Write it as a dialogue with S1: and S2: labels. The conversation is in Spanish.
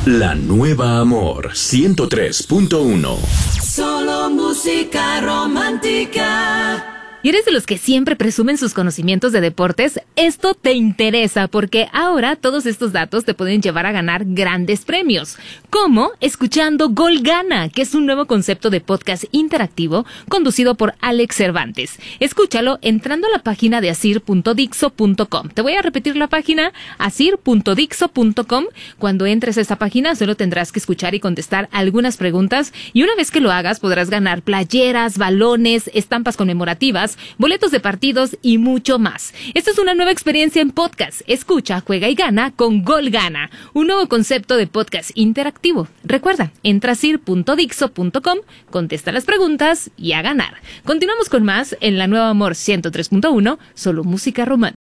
S1: La nueva Amor 103.1.
S2: Solo música romántica.
S3: ¿Y eres de los que siempre presumen sus conocimientos de deportes? Esto te interesa porque ahora todos estos datos te pueden llevar a ganar grandes premios. ¿Cómo? Escuchando Gol Gana, que es un nuevo concepto de podcast interactivo conducido por Alex Cervantes. Escúchalo entrando a la página de asir.dixo.com. Te voy a repetir la página, asir.dixo.com. Cuando entres a esta página solo tendrás que escuchar y contestar algunas preguntas y una vez que lo hagas podrás ganar playeras, balones, estampas conmemorativas, boletos de partidos y mucho más. Esta es una nueva experiencia en podcast. Escucha, juega y gana con Gol Gana, un nuevo concepto de podcast interactivo. Recuerda, entra a sir.dixo.com, contesta las preguntas y a ganar. Continuamos con más en La Nueva Amor 103.1, solo música romántica.